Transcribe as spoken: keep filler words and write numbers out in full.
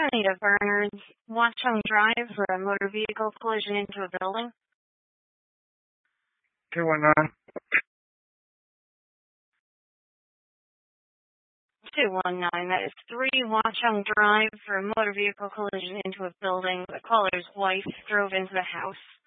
Anita Bernards, Watchung Drive for a motor vehicle collision into a building. two one nine. two one nine, that is three Watchung Drive for a motor vehicle collision into a building. The caller's wife drove into the house.